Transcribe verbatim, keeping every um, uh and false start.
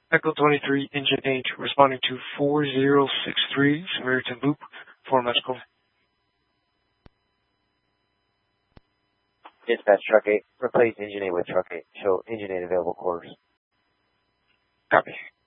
Echo twenty-three, Engine eight, responding to four zero six three, Samaritan Loop, for Mexico. Dispatch Truck eight, replace Engine eight with Truck eight. Show Engine eight available quarters. Copy.